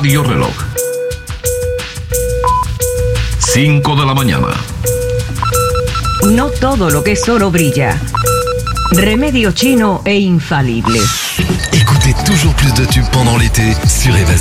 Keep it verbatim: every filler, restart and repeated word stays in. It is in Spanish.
Radio Reloj. cinco de la mañana. No todo lo que es oro brilla. Remedio chino e infalible. Écoutez toujours plus de tubes pendant l'été sur Évasine.